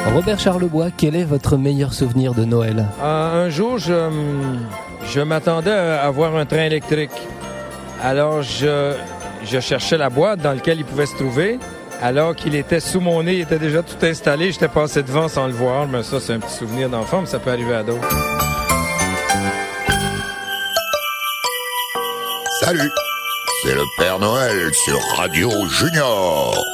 Robert Charlebois, quel est votre meilleur souvenir de Noël? Un jour, je m'attendais à avoir un train électrique. Alors, je cherchais la boîte dans laquelle il pouvait se trouver. Alors qu'il était sous mon nez, il était déjà tout installé. J'étais passé devant sans le voir. Mais ça, c'est un petit souvenir d'enfant, mais ça peut arriver à d'autres. Salut, c'est le Père Noël sur Radio Junior.